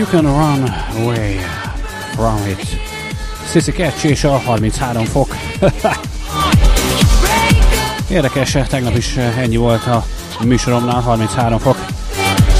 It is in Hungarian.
You Can Run Away From It. Sissy Catch és a 33 fok. Érdekes, tegnap is ennyi volt a műsoromnál, 33 fok.